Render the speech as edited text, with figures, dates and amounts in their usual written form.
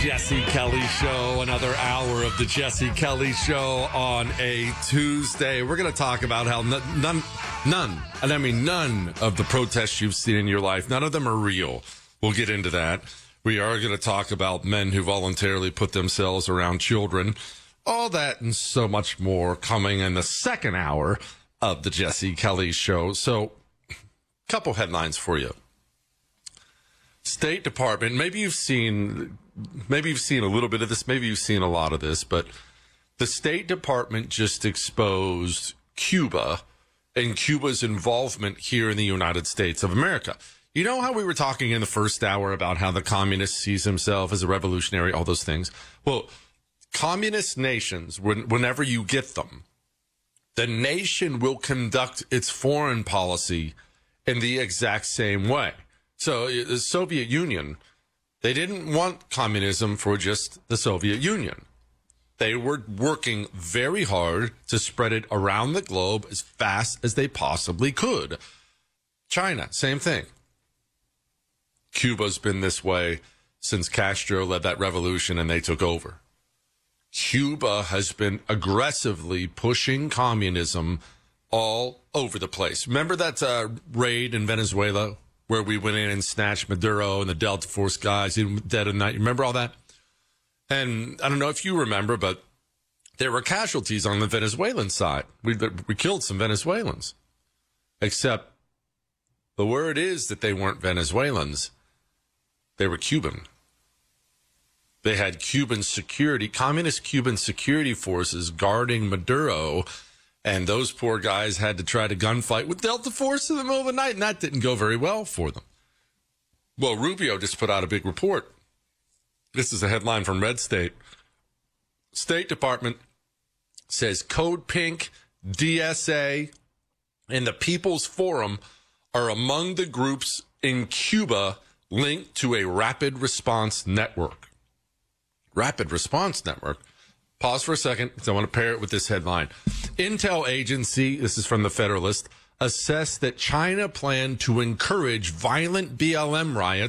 Jesse Kelly Show, another hour of the Jesse Kelly Show on a Tuesday. We're going to talk about how none of the protests you've seen in your life, none of them are real. We'll get into that. We are going to talk about men who voluntarily put themselves around children. All that and so much more coming in the second hour of the Jesse Kelly Show. So, couple headlines for you. State Department, maybe you've seen a little bit of this, maybe you've seen a lot of this, but the State Department just exposed Cuba and Cuba's involvement here in the United States of America. You know how we were talking in the first hour about how the communist sees himself as a revolutionary, all those things? Well, communist nations, whenever you get them, the nation will conduct its foreign policy in the exact same way. So the Soviet Union, they didn't want communism for just the Soviet Union. They were working very hard to spread it around the globe as fast as they possibly could. China, same thing. Cuba's been this way since Castro led that revolution and they took over. Cuba has been aggressively pushing communism all over the place. Remember that raid in Venezuela where we went in and snatched Maduro and the Delta Force guys dead of night? Remember all that? And I don't know if you remember, but there were casualties on the Venezuelan side. We killed some Venezuelans. Except the word is that they weren't Venezuelans. They were Cuban. They had Cuban security, communist Cuban security forces guarding Maduro, and those poor guys had to try to gunfight with Delta Force in the middle of the night, and that didn't go very well for them. Well, Rubio just put out a big report. This is a headline from Red State. State Department says Code Pink, DSA, and the People's Forum are among the groups in Cuba linked to a rapid response network. Rapid response network. Pause for a second because I want to pair it with this headline. Intel agency, this is from the Federalist, assessed that China planned to encourage violent BLM riots